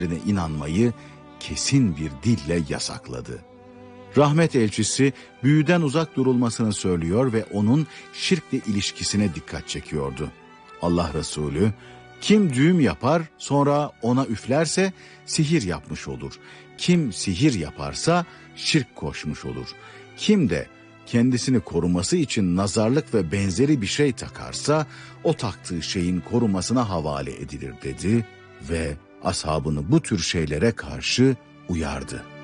inanmayı kesin bir dille yasakladı. Rahmet elçisi büyüden uzak durulmasını söylüyor ve onun şirkle ilişkisine dikkat çekiyordu. Allah Resulü, kim düğüm yapar sonra ona üflerse sihir yapmış olur. Kim sihir yaparsa şirk koşmuş olur. Kim de kendisini koruması için nazarlık ve benzeri bir şey takarsa o taktığı şeyin korumasına havale edilir dedi ve ashabını bu tür şeylere karşı uyardı.